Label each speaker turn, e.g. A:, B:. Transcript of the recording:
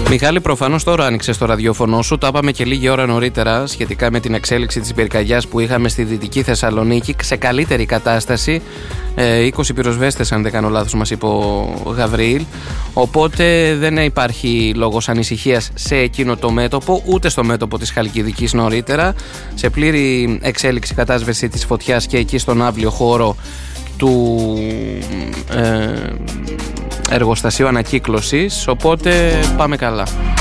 A: Μιχάλη, προφανώς τώρα άνοιξε στο ραδιόφωνο σου. Τα είπαμε και λίγη ώρα νωρίτερα σχετικά με την εξέλιξη της πυρκαγιάς που είχαμε στη Δυτική Θεσσαλονίκη. Σε καλύτερη κατάσταση. 20 πυροσβέστες, αν δεν κάνω λάθος, μας είπε ο Γαβριήλ. Οπότε δεν υπάρχει λόγος ανησυχίας σε εκείνο το μέτωπο, ούτε στο μέτωπο της Χαλκιδικής νωρίτερα. Σε πλήρη εξέλιξη κατάσβεση της φωτιάς και εκεί στον άβλιο χώρο του εργοστασίου ανακύκλωσης, οπότε πάμε καλά.